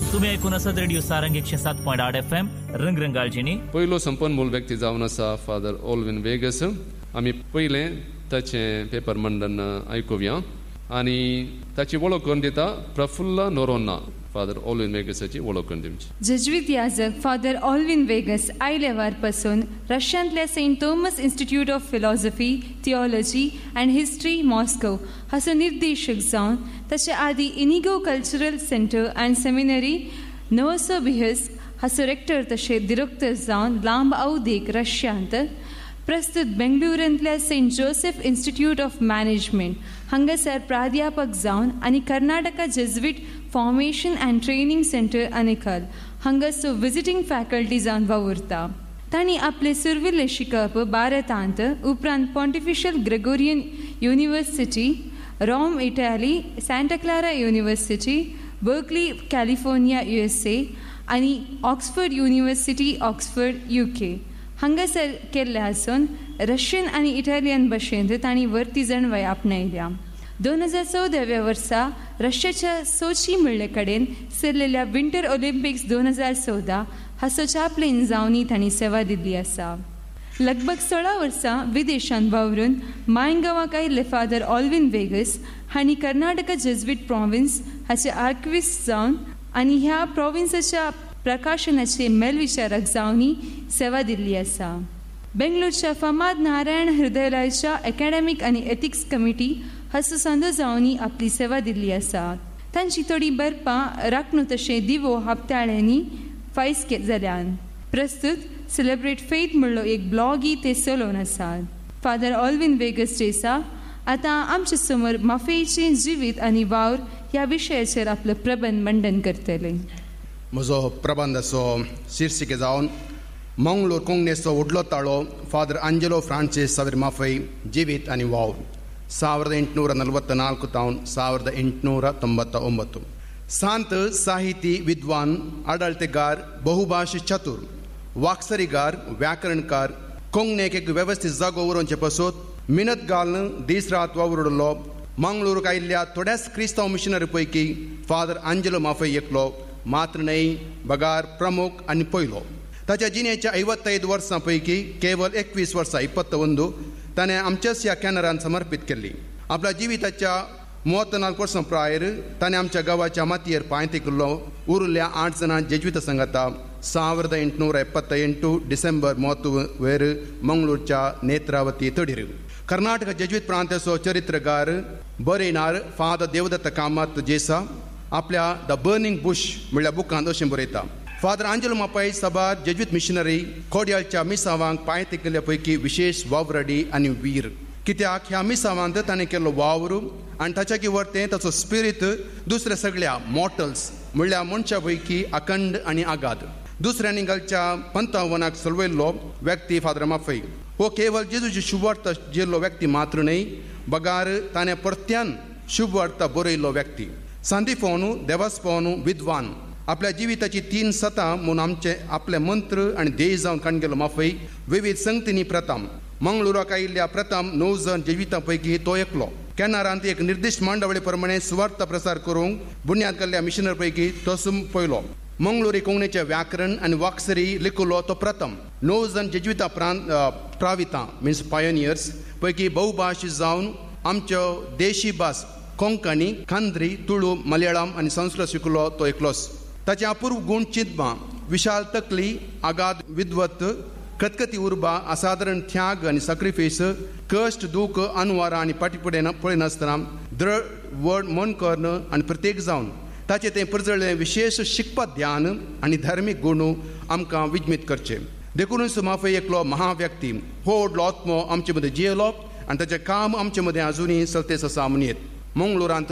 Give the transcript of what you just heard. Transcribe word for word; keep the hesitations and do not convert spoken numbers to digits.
तुम्ही ऐकून असत रेडिओ सारंग एकशे सात पॉईंट आठ एफ एम रंगरंगाळजीनी. पयलो संपन्मूल व्यक्ती जावन आसा फादर ऑल्विन वेगस. आमी पयले ताचे पेपर मंडन आयकुया आनी ताची वळख करून दिता प्रफुल्ल नोरोन्ना. फादर ऑल्विन वेगसाची वळख करून दिवची. जेजुईत याजक फादर ऑल्विन वेगस आयले वारपासून रशियांतल्या Saint Thomas institute of philosophy, theology and history Moscow हाचो निर्देशक जावन ताचे आदी Inigo cultural centre and seminary Novosibirsk हाचो रेक्टर तशें डिरेक्टर जावन लांब अवधीक रशियांत प्रस्तुत बेंगळुरूंतल्या Saint Joseph institute of management हांगासर प्राध्यापक जावन आनी Karnataka Jesuit formation and training centre Anekal हांगासो visiting faculty जावन वावुरता. तांणी आपले सुरविल्ले शिकप भारतांत उपरांत पॉन्टिफिशल Gregorian university, Rome Italy, Santa Clara university, Berkeley California U S A आनी ऑक्सफर्ड युनिव्हर्सिटी ऑक्सफर्ड यू के हांगासर केल्ले आसून रशियन आनी इटालियन भाशेंत तांणी वर्ती जणवाय आपणायल्या. दोन हजार चौदाव्या वर्सा रशियाच्या सोची म्हणले कडेन सरलेल्या विंटर ऑलिंपिक्स दोन हजार चौदा हाचो चाप्लेन जावनी तांणी सेवा दिल्ली आसा. लगभग सोळा वर्सां विदेशांत वावरून मायगांवाक आयिल्ले फादर ऑल्विन वेगस हांणी कर्नाटका जेजुईट प्रॉविन्स हाचे आर्कविस्ट जावन आनी ह्या प्रॉविन्साच्या प्रकाशनाचे मेलविचारक जावनी सेवा दिल्ली आसा. बेंगळूरच्या फामाद नारायण हृदयालयाच्या एकाडेमीक आनी एथिक्स कमिटी हाचो संदो जावनी आपली सेवा दिल्ली आसा. तांची थोडी बरपां राखणू तशें दिवो हप्त्याळ्यांनी फायज जाल्यान. प्रस्तुत सेलिब्रेट फेथ म्हणलो एक ब्लॉगी ते चलोवन आसात. फादर ऑल्विन वेगस जेसा आतां आमचे समोर माफेचें जिवीत आनी वावर ह्या विशयाचेर आपलो प्रबंध मंडन करतले. म्हजो प्रबंधाचो शीर्षिके जावन मंगळूर कोंकणीचो उडलो ताळो फादर आंजेलो फ्रांसीस सावेर माफई जिवीत आनी वावर ಸಾವಿರದ ಎಂಟುನೂರ ನಲವತ್ನಾಲ್ಕು ತಾವನ್ ಸಾವಿರದ ಎಂಟುನೂರ ತೊಂಬತ್ತ ಒಂಬತ್ತು. ಸಂತ ಸಾಹಿತಿ ವಿದ್ವಾನ್ ಆಡಳಿತಗಾರ್ बहुभाषी चतुर वाक्सरीगार व्याकरणकार कोंकणीक एक वेवस्थीत जागो उरोवचे पासून मिनत घालून दीस रात वावुरलो मंगळूरक आयिल्ल्या थोड्याच क्रिस्तांव मिशनरी पैकी फादर आंजेलो माफई एकलो मात्र न्हय बगार प्रमुख आनी पयलो. ताच्या जिणेच्या ಐವತ್ತೈದು वर्सां पैकी केवळ एकवीस वर्सां ಇಪ್ಪತ್ತೊಂದು ताणें आमच्याच ह्या कॅनरान समर्पीत केल्ली. आपल्या जिविताच्या ಮೂವತ್ನಾಲ್ಕು वर्सां प्रायर ताणें आमच्या गांवाच्या मातयेर पांय तेकिल्लो. उरिल्ल्या आठ जाणां जेजुईत संघाता ಸಾವಿರದ ಎಂಟುನೂರ ಎಪ್ಪತ್ತೆಂಟು डिसेंबर ಮೂವತ್ತು वेर मंगळूरच्या नेत्रावती तडीर. कर्नाटक जेजुईत प्रांताचो चरित्रकार बरयणार फादर देवदत्त कामत जेसा आपल्या द बर्निंग बुश म्हणल्या बुकांत अशें बरयता. फादर आंजेलो माफई साबार जेजुईत मिशनरी कोड्यालच्या मिसावांक पांय तेकिल्ल्या पैकी विशेष वावरडी आनी वीर. कित्याक ह्या मिसावांत ताणें केल्लो वावर आनी ताच्या किवरतें ताचो स्पिरीट दुसऱ्या सगळ्या मॉर्टल्स म्हणल्यार मनशा पैकी अखंड आनी आगाध. दुसऱ्या निगालच्या पंथावनाक चलवयल्लो व्यक्ती फादर माफई हो केवळ जेजूची शुभवार्ता जेल्लो व्यक्ती मात्र न्हय बगार ताणें परत्यान शुभवार्ता बरयल्लो व्यक्ती. सांतिफोनू देवास्पोनू विद्वान आपल्या जिविताची तीन सतां म्हूण आमचे आपले मंत्र आनी ध्येय जावन काडून गेलो माफई विविध संगतींनी प्रथम मंगळूराक आयिल्ल्या प्रथम णव जण जेजुईतां पैकी तो एकलो. कॅनरांत एक निर्दिश्ट मांडवळे प्रमाणे सुवार्थ प्रसार करूंक बुन्याद केल्ल्या मिशनर पैकी तोच पयलो. मंगळूरी कोंकणीचें व्याकरण आनी वाक्सरी लिखुलो तो प्रथम. णव जण जेजुईतां प्रांत प्रावितां मिन्स पायोनियर्स पैकी बहुभाशी जावन आमच्यो देशी भास कोंकणी, खांद्री, तुळू, मलयाळम आनी संस्कृत शिकलो तो एकलोच. ताचे अपूर्व गुण चिंतपां विशाल तकली, आगाध विद्वत, खतखती उर्बा, असाधारण त्याग आनी सॅक्रिफायस, कश्ट, दूख, अनवारां आनी पाटी पळयनासतना दृढ वड मन कर्ण आनी प्रत्येक जावन ताचे तें परजळ्ळें विशेष शिकपा ध्यान आनी धार्मीक गुण आमकां विजमीत करचे. देखूनच माफई एकलो महाव्यक्ती हो व्हडलो आत्मो आमचे मदें जियेलो आनी ताचें काम आमचे मदें आजुनूय चलतेच आसा म्हणयत. मंगळूरांत